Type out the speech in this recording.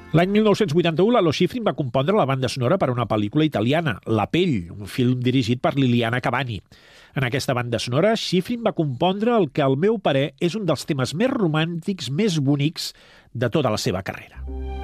L'any 1981, Lalo Schifrin va compondre la banda sonora per a una pel·lícula italiana, La pell, un film dirigit per Liliana Cavani. En aquesta banda sonora, Schifrin va compondre el que, al meu parer, és un dels temes més romàntics, més bonics de tota la seva carrera.